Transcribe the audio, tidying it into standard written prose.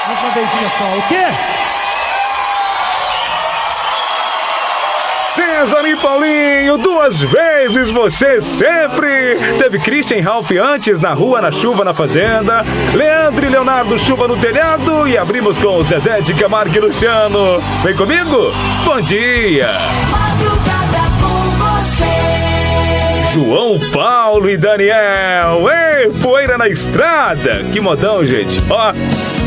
Mais uma vezinha só, o quê? César e Paulinho, 2 vezes você sempre. Teve Christian Ralph antes, Na Rua, Na Chuva, Na Fazenda. Leandro e Leonardo, Chuva no Telhado. E abrimos com o Zezé de Camargo e Luciano. Vem comigo? Bom dia. Madrugada com você. João Paulo e Daniel. Ei, poeira na estrada. Que modão, gente. Ó.